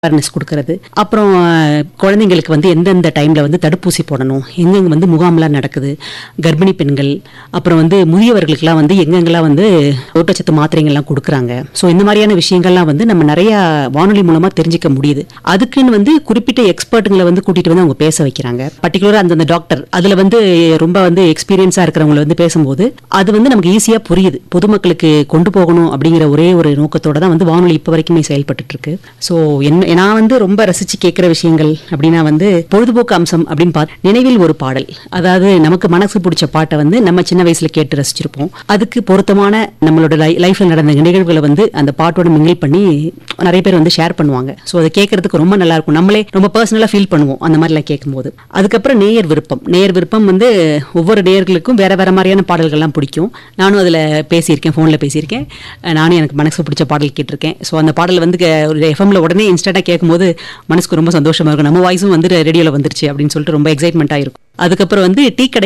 Awareness குடுக்கறது. அப்புறம் குழந்தைங்களுக்கு வந்து எந்தெந்த டைம்ல வந்து தடுப்பூசி போடணும், எங்கெங்க வந்து முகாம்லாம் நடக்குது, கர்ப்பிணி பெண்கள், அப்புறம் வந்து முதியவர்களுக்குலாம் வந்து எங்கெங்கெல்லாம் வந்து ஊட்டச்சத்து மாத்திரைகள்லாம் குடுக்குறாங்க. ஸோ இந்த மாதிரியான விஷயங்கள்லாம் வந்து நம்ம நிறைய வானொலி மூலமா தெரிஞ்சுக்க முடியுது. அதுக்குன்னு வந்து குறிப்பிட்ட எக்ஸ்பர்ட்டுங்களை வந்து கூட்டிட்டு வந்து அவங்க பேச வைக்கிறாங்க. பர்டிகுலரா அந்தந்த டாக்டர் அதுல வந்து ரொம்ப வந்து எக்ஸ்பீரியன்ஸா இருக்கிறவங்களை வந்து பேசும்போது அது வந்து நமக்கு ஈஸியா புரியுது. பொதுமக்களுக்கு கொண்டு போகணும் அப்படிங்கிற ஒரே ஒரு நோக்கத்தோட தான் வந்து வானொலி இப்ப வரைக்குமே செயல்பட்டு இருக்கு. ஸோ நான் வந்து ரொம்ப ரசிச்சு கேட்கிற விஷயங்கள் அப்படின்னா வந்து பொழுதுபோக்கு அம்சம் அப்படின்னு பார்த்து நினைவில் ஒரு பாடல், அதாவது நமக்கு மனசு பிடிச்ச பாட்டை வந்து நம்ம சின்ன வயசுல கேட்டு ரசிச்சிருப்போம். அதுக்கு பொருத்தமான நம்மளோட லைஃப்ல நடந்த நிகழ்வுகளை வந்து அந்த பாட்டோட மிங்கிள் பண்ணி நிறைய பேர் வந்து ஷேர் பண்ணுவாங்க. ஸோ அதை கேட்கறதுக்கு ரொம்ப நல்லா இருக்கும். நம்மளே ரொம்ப பர்சனலா ஃபீல் பண்ணுவோம் அந்த மாதிரிலாம் கேட்கும்போது. அதுக்கப்புறம் நேயர் விருப்பம் வந்து ஒவ்வொரு நேயர்களுக்கும் வேற வேற மாதிரியான பாடல்கள்லாம் பிடிக்கும். நானும் அதுல பேசியிருக்கேன், போன்ல பேசியிருக்கேன். நானும் எனக்கு மனசு பிடிச்ச பாடல் கேட்டிருக்கேன். ஸோ அந்த பாடல் வந்து ஒரு எஃப்எம்ல உடனே இன்ஸ்டன்டா கேட்கும்போது மனசுக்கு ரொம்ப சந்தோஷமா இருக்கும். நம்ம வாய்ஸும் வந்து ரேடியோல வந்துருச்சு அப்படின்னு சொல்லிட்டு ரொம்ப எக்ஸைட்மெண்டா இருக்கும். அதுக்கப்புறம் வந்து டீ கடை